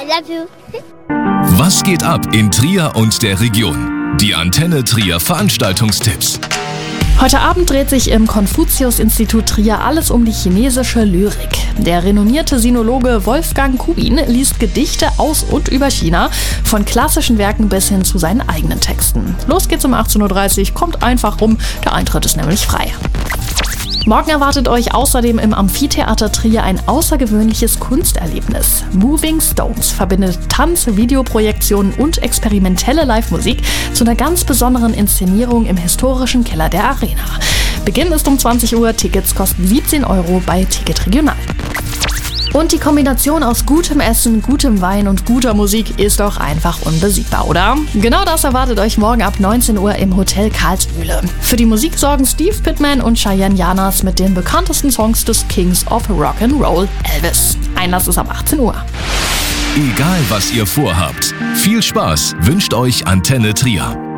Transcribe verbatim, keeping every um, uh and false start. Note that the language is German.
love you. Was geht ab in Trier und der Region? Die Antenne Trier Veranstaltungstipps. Heute Abend dreht sich im Konfuzius-Institut Trier alles um die chinesische Lyrik. Der renommierte Sinologe Wolfgang Kubin liest Gedichte aus und über China, von klassischen Werken bis hin zu seinen eigenen Texten. Los geht's um achtzehn Uhr dreißig, kommt einfach rum, der Eintritt ist nämlich frei. Morgen erwartet euch außerdem im Amphitheater Trier ein außergewöhnliches Kunsterlebnis. Moving Stones verbindet Tanz, Videoprojektionen und experimentelle Live-Musik zu einer ganz besonderen Inszenierung im historischen Keller der Arena. Beginn ist um zwanzig Uhr, Tickets kosten siebzehn Euro bei Ticket Regional. Und die Kombination aus gutem Essen, gutem Wein und guter Musik ist doch einfach unbesiegbar, oder? Genau das erwartet euch morgen ab neunzehn Uhr im Hotel Karlsmühle. Für die Musik sorgen Steve Pittman und Cheyenne Janas mit den bekanntesten Songs des Kings of Rock'n'Roll, Elvis. Einlass ist ab achtzehn Uhr. Egal was ihr vorhabt, viel Spaß wünscht euch Antenne Trier.